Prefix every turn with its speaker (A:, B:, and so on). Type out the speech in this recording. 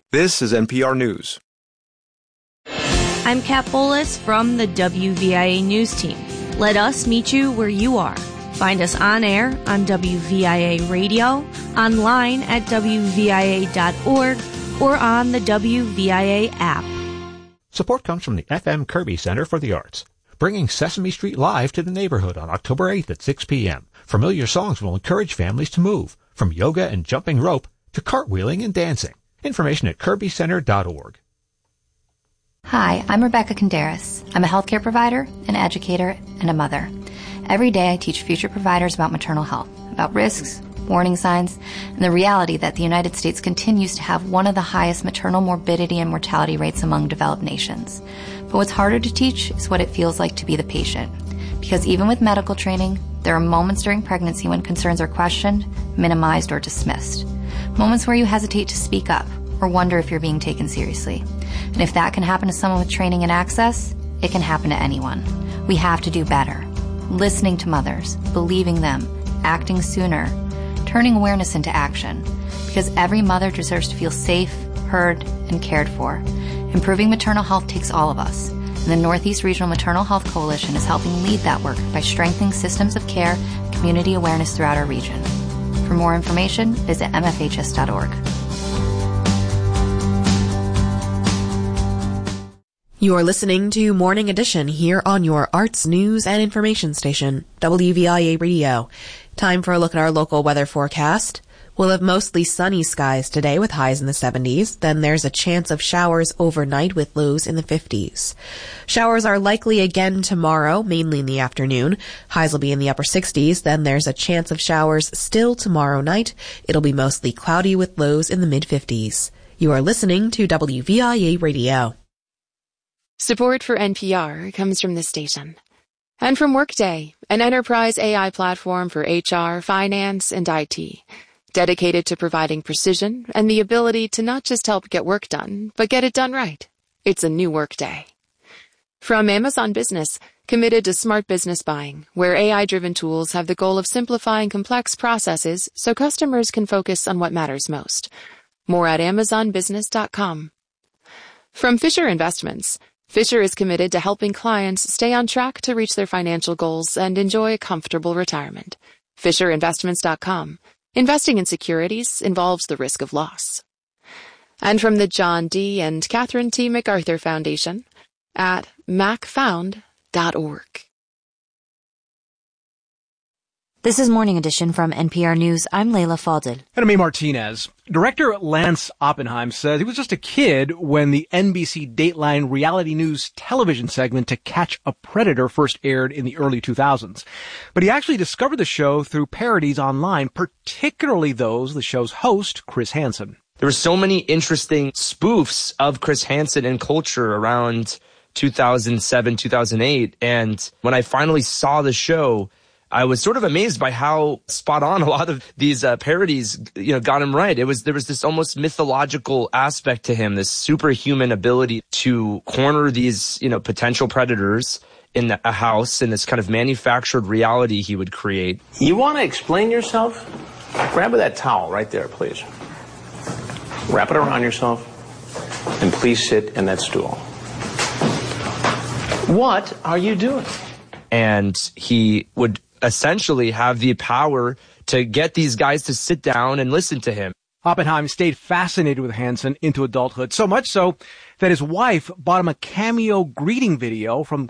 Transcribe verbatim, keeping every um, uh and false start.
A: This is N P R News.
B: I'm Kat Bolas from the W V I A News Team. Let us meet you where you are. Find us on air on W V I A Radio, online at W V I A dot org, or on the W V I A app.
C: Support comes from the F M Kirby Center for the Arts, bringing Sesame Street Live to the neighborhood on October eighth at six p.m. Familiar songs will encourage families to move, from yoga and jumping rope to cartwheeling and dancing. Information at kirby center dot org.
D: Hi, I'm Rebecca Conderas. I'm a healthcare provider, an educator, and a mother. Every day I teach future providers about maternal health, about risks, warning signs, and the reality that the United States continues to have one of the highest maternal morbidity and mortality rates among developed nations. But what's harder to teach is what it feels like to be the patient. Because even with medical training, there are moments during pregnancy when concerns are questioned, minimized, or dismissed. Moments where you hesitate to speak up or wonder if you're being taken seriously. And if that can happen to someone with training and access, it can happen to anyone. We have to do better. Listening to mothers, believing them, acting sooner, turning awareness into action. Because every mother deserves to feel safe, heard, and cared for. Improving maternal health takes all of us. And the Northeast Regional Maternal Health Coalition is helping lead that work by strengthening systems of care and community awareness throughout our region. For more information, visit m f h s dot org.
E: You're listening to Morning Edition here on your arts, news, and information station, W V I A Radio. Time for a look at our local weather forecast. We'll have mostly sunny skies today with highs in the seventies. Then there's a chance of showers overnight with lows in the fifties. Showers are likely again tomorrow, mainly in the afternoon. Highs will be in the upper sixties. Then there's a chance of showers still tomorrow night. It'll be mostly cloudy with lows in the mid-fifties. You are listening to W V I A Radio.
F: Support for N P R comes from this station. And from Workday, an enterprise A I platform for H R, finance, and I T. Dedicated to providing precision and the ability to not just help get work done, but get it done right. It's a new Workday. From Amazon Business, committed to smart business buying, where A I-driven tools have the goal of simplifying complex processes so customers can focus on what matters most. More at amazon business dot com. From Fisher Investments, Fisher is committed to helping clients stay on track to reach their financial goals and enjoy a comfortable retirement. fisher investments dot com. Investing in securities involves the risk of loss. And from the John D. and Catherine T. MacArthur Foundation at mac found dot org.
G: This is Morning Edition from N P R News. I'm Layla Fadel.
H: And I'm A. Martinez. Director Lance Oppenheim says he was just a kid when the N B C Dateline reality news television segment To Catch a Predator first aired in the early two thousands. But he actually discovered the show through parodies online, particularly those of the show's host, Chris Hansen.
I: There were so many interesting spoofs of Chris Hansen and culture around two thousand seven, two thousand eight. And when I finally saw the show, I was sort of amazed by how spot on a lot of these uh, parodies, you know, got him right. It was, there was this almost mythological aspect to him, this superhuman ability to corner these, you know, potential predators in a house in this kind of manufactured reality he would create.
J: You want to explain yourself? Grab that towel right there, please. Wrap it around yourself and please sit in that stool. What are you doing?
I: And he would essentially have the power to get these guys to sit down and listen to him.
H: Oppenheim stayed fascinated with Hansen into adulthood, so much so that his wife bought him a cameo greeting video from